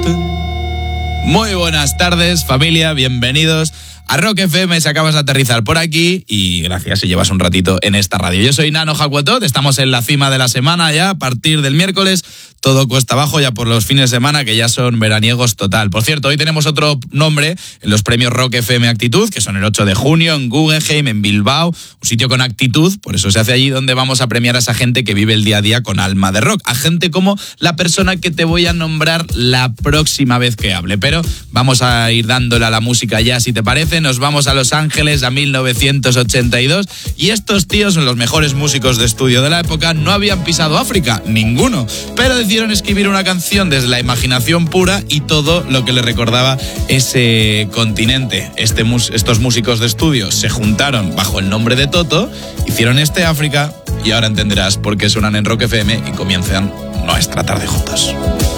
Muy buenas tardes, familia, bienvenidos a Rock FM. Si acabas de aterrizar por aquí, y gracias si llevas un ratito en esta radio. Yo soy Nano Jacuetot, estamos en la cima de la semana ya, a partir del miércoles, todo cuesta abajo ya por los fines de semana que ya son veraniegos total. Por cierto, hoy tenemos otro nombre en los premios Rock FM Actitud, que son el 8 de junio en Guggenheim, en Bilbao, un sitio con actitud, por eso se hace allí, donde vamos a premiar a esa gente que vive el día a día con alma de rock, a gente como la persona que te voy a nombrar la próxima vez que hable. Pero vamos a ir dándole a la música ya, si te parece. Nos vamos a Los Ángeles, a 1982, y estos tíos son los mejores músicos de estudio de la época. No habían pisado África, ninguno, pero decidieron escribir una canción desde la imaginación pura y todo lo que le recordaba ese continente. Estos músicos de estudio se juntaron bajo el nombre de Toto, hicieron este África, y ahora entenderás por qué suenan en Rock FM y comienzan nuestra tarde juntos.